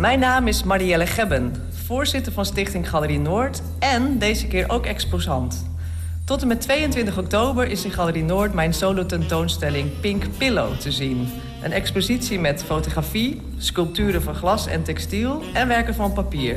Mijn naam is Marielle Gebben, voorzitter van Stichting Galerie Noord en deze keer ook exposant. Tot en met 22 oktober is in Galerie Noord mijn solo-tentoonstelling Pink Pillow te zien. Een expositie met fotografie, sculpturen van glas en textiel en werken van papier.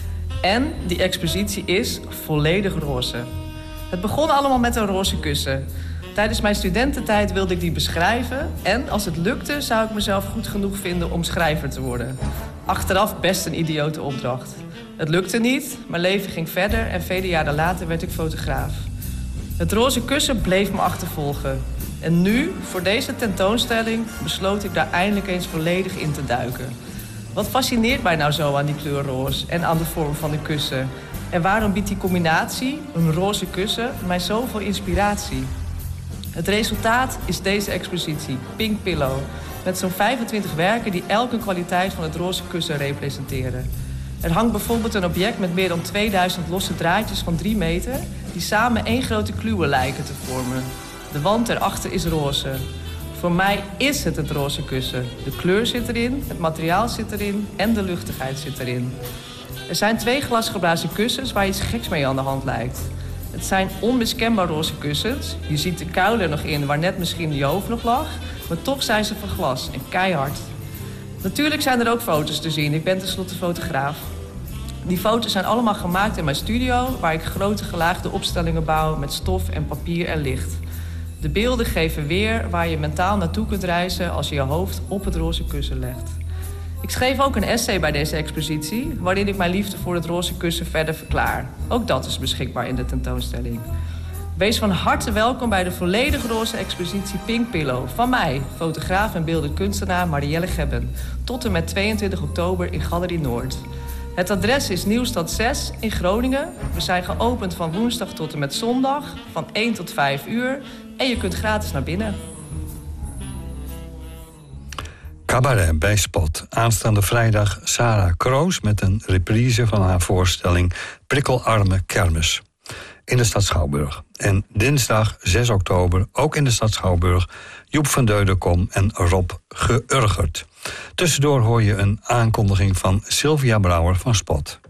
En die expositie is volledig roze. Het begon allemaal met een roze kussen. Tijdens mijn studententijd wilde ik die beschrijven en als het lukte zou ik mezelf goed genoeg vinden om schrijver te worden. Achteraf best een idiote opdracht. Het lukte niet, mijn leven ging verder en vele jaren later werd ik fotograaf. Het roze kussen bleef me achtervolgen. En nu, voor deze tentoonstelling, besloot ik daar eindelijk eens volledig in te duiken. Wat fascineert mij nou zo aan die kleur roze en aan de vorm van de kussen? En waarom biedt die combinatie, een roze kussen, mij zoveel inspiratie? Het resultaat is deze expositie, Pink Pillow, met zo'n 25 werken die elke kwaliteit van het roze kussen representeren. Er hangt bijvoorbeeld een object met meer dan 2000 losse draadjes van 3 meter... die samen één grote kluwe lijken te vormen. De wand erachter is roze. Voor mij is het roze kussen. De kleur zit erin, het materiaal zit erin en de luchtigheid zit erin. Er zijn 2 glasgeblazen kussens waar iets geks mee aan de hand lijkt. Het zijn onmiskenbaar roze kussens. Je ziet de kuil er nog in waar net misschien je hoofd nog lag. Maar toch zijn ze van glas en keihard. Natuurlijk zijn er ook foto's te zien. Ik ben tenslotte fotograaf. Die foto's zijn allemaal gemaakt in mijn studio, waar ik grote gelaagde opstellingen bouw met stof en papier en licht. De beelden geven weer waar je mentaal naartoe kunt reizen als je je hoofd op het roze kussen legt. Ik schreef ook een essay bij deze expositie, waarin ik mijn liefde voor het roze kussen verder verklaar. Ook dat is beschikbaar in de tentoonstelling. Wees van harte welkom bij de volledig roze expositie Pink Pillow van mij, fotograaf en beeldend kunstenaar Marielle Gebben, tot en met 22 oktober in Galerie Noord. Het adres is Nieuwstad 6 in Groningen. We zijn geopend van woensdag tot en met zondag, van 1 tot 5 uur. En je kunt gratis naar binnen. Cabaret bij Spot. Aanstaande vrijdag Sarah Kroos met een reprise van haar voorstelling Prikkelarme Kermis in de stad Schouwburg. En dinsdag 6 oktober, ook in de stad Schouwburg, Joep van Deudekom en Rob Geurgert. Tussendoor hoor je een aankondiging van Sylvia Brouwer van Spot.